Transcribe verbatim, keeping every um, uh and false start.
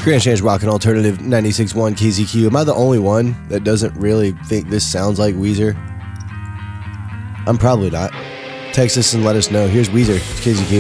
Grand Change Rock and Alternative ninety-six point one K Z Q. Am I the only one that doesn't really think this sounds like Weezer? I'm probably not. Text us and let us know. Here's Weezer, K Z Q.